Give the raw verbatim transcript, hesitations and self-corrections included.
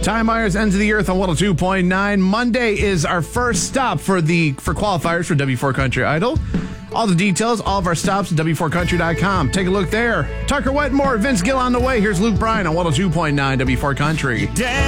Ty Myers, Ends of the Earth on one oh two point nine. Monday is our first stop for the for qualifiers for W four Country Idol. All the details, all of our stops at W four country dot com. Take a look there. Tucker Wetmore, Vince Gill on the way. Here's Luke Bryan on one oh two point nine W four Country.